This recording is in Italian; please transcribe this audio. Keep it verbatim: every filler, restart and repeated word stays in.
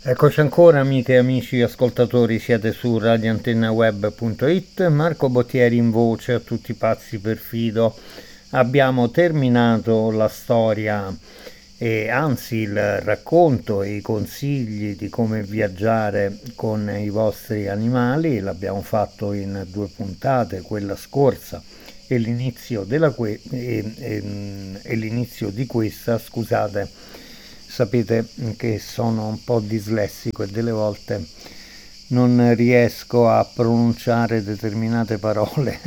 Eccoci ancora amiche e amici ascoltatori, siete su radioantennaweb punto it, Marco Bottieri in voce a tutti i pazzi per Fido. Abbiamo terminato la storia e anzi il racconto e i consigli di come viaggiare con i vostri animali, l'abbiamo fatto in due puntate, quella scorsa e l'inizio, della que- e, e- e l'inizio di questa, scusate. Sapete che sono un po' dislessico e delle volte non riesco a pronunciare determinate parole